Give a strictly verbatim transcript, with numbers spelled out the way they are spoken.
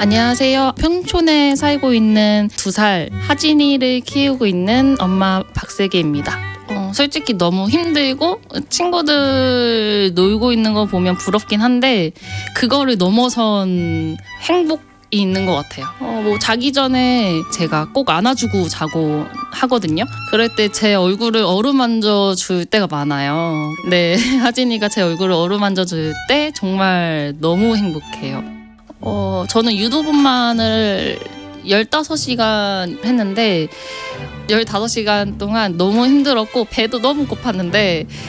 안녕하세요. 평촌에 살고 있는 두 살 하진이를 키우고 있는 엄마 박슬기입니다. 어, 솔직히 너무 힘들고 친구들 놀고 있는 거 보면 부럽긴 한데 그거를 넘어선 행복 이 있는 것 같아요. 어, 뭐 자기 전에 제가 꼭 안아주고 자고 하거든요. 그럴 때 제 얼굴을 어루만져 줄 때가 많아요. 네, 하진이가 제 얼굴을 어루만져 줄 때 정말 너무 행복해요. 어, 저는 유도분만을 열다섯 시간 했는데 열다섯 시간 동안 너무 힘들었고 배도 너무 고팠는데